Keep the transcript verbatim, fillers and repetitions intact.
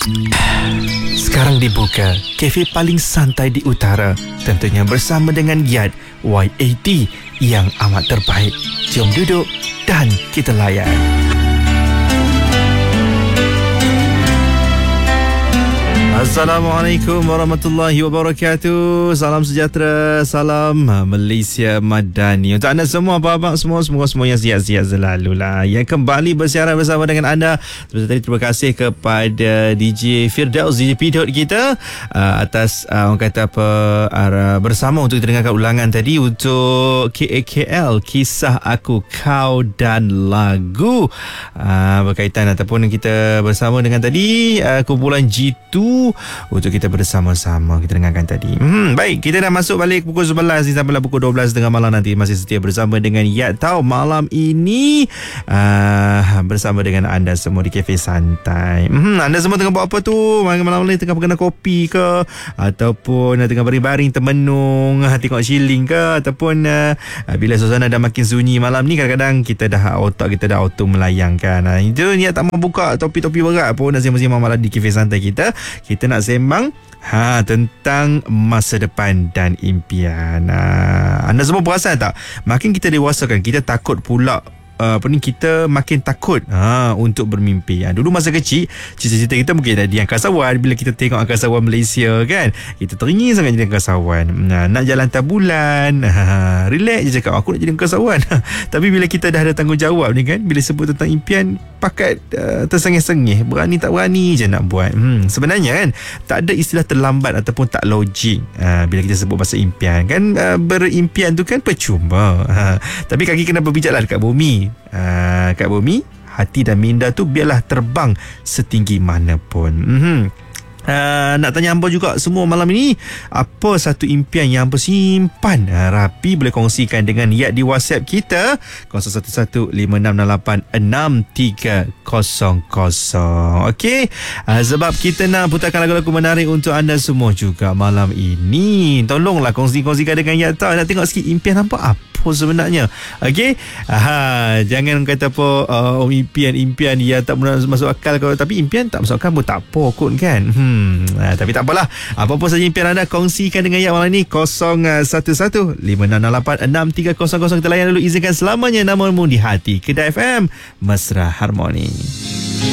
Sekarang dibuka kafe paling santai di utara, tentunya bersama dengan Yat Y A T yang amat terbaik. Jom duduk dan kita layan. Assalamualaikum warahmatullahi wabarakatuh. Salam sejahtera, salam Malaysia Madani. Untuk anda semua, abang-abang semua, semoga semuanya sihat-sihat selalu lah. Yang kembali bersiaran bersama dengan anda. Seperti tadi, terima kasih kepada D J Firdaus, D J Pidot kita uh, atas uh, orang kata apa uh, bersama untuk kita dengarkan ulangan tadi untuk K A K L, Kisah Aku Kau dan Lagu uh, berkaitan ataupun kita bersama dengan tadi uh, kumpulan G dua untuk kita bersama-sama kita dengarkan tadi. Hmm, baik, kita dah masuk balik pukul sebelas ni sampai pukul dua belas tengah malam nanti. Masih setia bersama dengan Yat Tau malam ini uh, bersama dengan anda semua di Cafe Santai. Hmm, anda semua tengah buat apa tu? Malam-malam ni tengah berkena kopi ke, ataupun uh, tengah baring-baring termenung uh, tengok shilling ke, ataupun uh, uh, bila suasana dah makin sunyi malam ni, kadang-kadang kita dah otak kita dah auto melayangkan. Uh, itu Yat tak mau buka topi-topi berat pun dah sembang-sembang malam di Cafe Santai kita. Kita nak sembang ha, tentang masa depan dan impian. Ha, anda semua perasan tak? Makin kita dewasa kan, kita takut pula Uh, apa ni, kita makin takut ha, untuk bermimpi. Ha, dulu masa kecil, cita-cita kita mungkin jadi angkasawan. Bila kita tengok angkasawan Malaysia kan, kita teringin sangat jadi angkasawan. Ha, nak jalan atas bulan, ha, relax je cakap aku nak jadi angkasawan. Tapi bila kita dah ada tanggungjawab ni kan, bila sebut tentang impian, pakat uh, tersengih-sengih, berani tak berani je nak buat. hmm, Sebenarnya kan, tak ada istilah terlambat ataupun tak logik uh, bila kita sebut pasal impian kan. uh, Berimpian tu kan percuma, ha, tapi kaki kena berbijaklah dekat bumi. Uh, kat bumi, hati dan minda tu biarlah terbang setinggi mana pun. mm-hmm. Uh, nak tanya hampa juga semua malam ini, apa satu impian yang hampa simpan uh, rapi, boleh kongsikan dengan Yat di WhatsApp kita kosong satu satu lima enam enam lapan enam tiga kosong kosong. Okey, uh, sebab kita nak putarkan lagu-lagu menarik untuk anda semua juga malam ini. Tolonglah kongsi-kongsikan dengan Yat tau. Nak tengok sikit impian hampa apa sebenarnya. Okey, aha, jangan kata apa uh, impian-impian yang tak masuk akal kau, tapi impian tak masuk akal pun tak apa kot kan. Hmm Hmm, nah, tapi tak apalah. Apa-apa saja impian anda, kongsikan dengan Yat malam ni. Kosong satu satu lima enam enam lapan enam tiga kosong kosong. Kita layan dulu. Izinkan selamanya namamu di hati. Kedah F M, Mesra Harmoni.